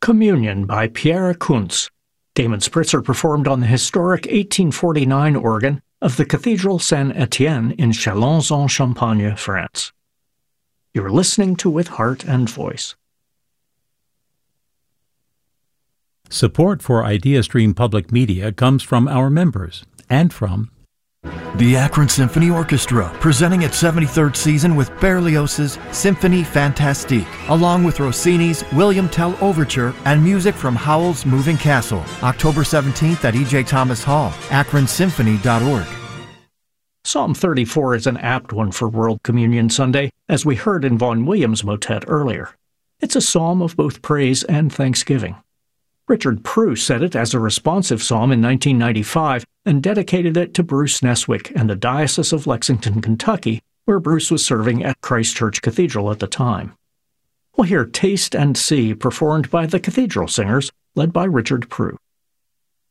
Communion by Pierre Kuntz. Damon Spritzer performed on the historic 1849 organ of the Cathedral Saint-Étienne in Châlons-en-Champagne, France. You're listening to With Heart and Voice. Support for IdeaStream Public Media comes from our members and from the Akron Symphony Orchestra, presenting its 73rd season with Berlioz's Symphonie Fantastique, along with Rossini's William Tell Overture and music from Howell's Moving Castle. October 17th at E.J. Thomas Hall, akronsymphony.org. Psalm 34 is an apt one for World Communion Sunday, as we heard in Vaughan Williams' motet earlier. It's a psalm of both praise and thanksgiving. Richard Prue said it as a responsive psalm in 1995 and dedicated it to Bruce Neswick and the Diocese of Lexington, Kentucky, where Bruce was serving at Christ Church Cathedral at the time. We'll hear Taste and See performed by the Cathedral Singers, led by Richard Prue.